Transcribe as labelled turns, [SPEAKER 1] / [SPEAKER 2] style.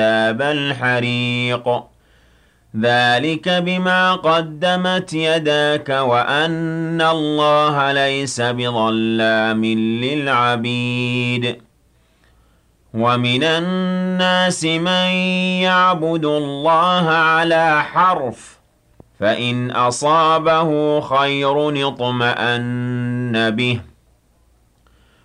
[SPEAKER 1] عذاب الحريق ذلك بما قدمت يداك وأن الله ليس بظلام للعبيد ومن الناس من يعبد الله على حرف فإن أصابه خير اطمأن به